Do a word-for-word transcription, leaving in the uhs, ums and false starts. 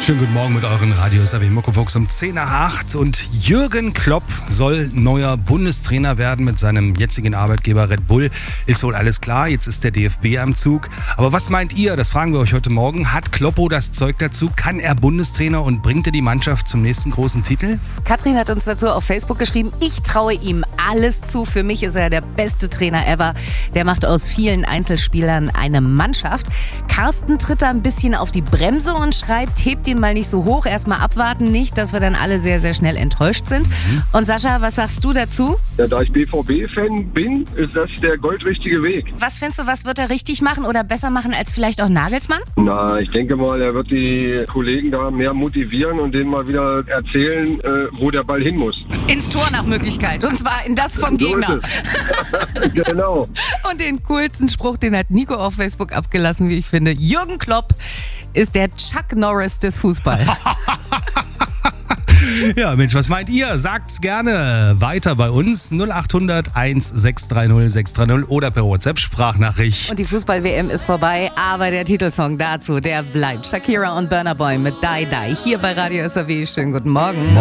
Schönen guten Morgen mit euren Radio S R W Muckefuchs um zehn nach acht. Und Jürgen Klopp soll neuer Bundestrainer werden mit seinem jetzigen Arbeitgeber Red Bull. Ist wohl alles klar, jetzt ist der D F B am Zug. Aber was meint ihr? Das fragen wir euch heute Morgen. Hat Kloppo das Zeug dazu? Kann er Bundestrainer und bringt er die Mannschaft zum nächsten großen Titel? Katrin hat uns dazu auf Facebook geschrieben, ich traue ihm alles zu. Für mich ist er der beste Trainer ever. Der macht aus vielen Einzelspielern eine Mannschaft. Carsten tritt da ein bisschen auf die Bremse und schreibt, hebt ihn mal nicht so hoch, erstmal abwarten, nicht, dass wir dann alle sehr, sehr schnell enttäuscht sind. Mhm. Und Sascha, was sagst du dazu? Ja, da ich B V B-Fan bin, ist das der goldrichtige Weg. Was findest du, was wird er richtig machen oder besser machen als vielleicht auch Nagelsmann? Na, ich denke mal, er wird die Kollegen da mehr motivieren und denen mal wieder erzählen, äh, wo der Ball hin muss. Ins Tor nach Möglichkeit, und zwar in das vom So Gegner. ist es. Genau. Und den coolsten Spruch, den hat Nico auf Facebook abgelassen, wie ich finde. Jürgen Klopp ist der Chuck Norris des Fußballs. Ja, Mensch, was meint ihr? Sagt's gerne weiter bei uns. null acht hundert eins sechs drei null sechs drei null oder per WhatsApp-Sprachnachricht. Und die Fußball-W M ist vorbei, aber der Titelsong dazu, der bleibt. Shakira und Burna Boy mit Die Die hier bei Radio S R W. Schönen guten Morgen.